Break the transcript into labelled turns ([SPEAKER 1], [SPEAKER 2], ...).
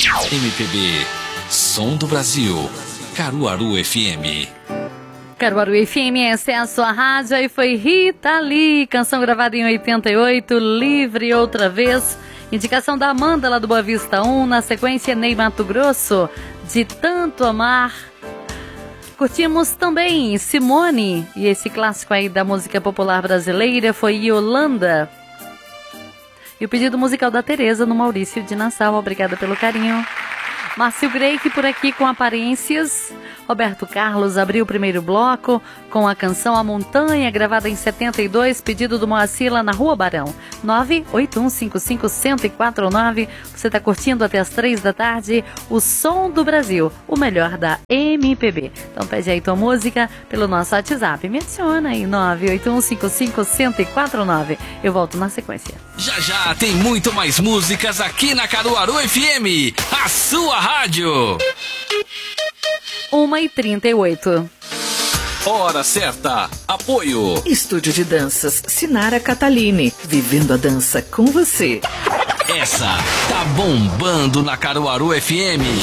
[SPEAKER 1] MPB, Som do Brasil, Caruaru FM.
[SPEAKER 2] Caruaru FM, essa é a sua rádio, aí foi Rita Lee, canção gravada em 88, Livre Outra Vez, indicação da Amanda lá do Boa Vista 1, na sequência Ney Matogrosso, De Tanto Amar. Curtimos também Simone, e esse clássico aí da música popular brasileira foi Yolanda. E o pedido musical da Tereza no Maurício de Nassau, obrigada pelo carinho. Márcio Greik por aqui com Aparências. Roberto Carlos abriu o primeiro bloco com a canção A Montanha, gravada em 72, pedido do Moacir lá na Rua Barão. 981551049. Você está curtindo até as 3 da tarde o Som do Brasil, o melhor da MPB. Então pede aí tua música pelo nosso WhatsApp. Me adiciona aí, 981551049. Eu volto na sequência.
[SPEAKER 1] Já já tem muito mais músicas aqui na Caruaru FM, a sua rádio.
[SPEAKER 2] 1h38.
[SPEAKER 1] Hora certa. Apoio.
[SPEAKER 3] Estúdio de Danças Sinara Catalini. Vivendo a dança com você.
[SPEAKER 1] Essa tá bombando na Caruaru FM.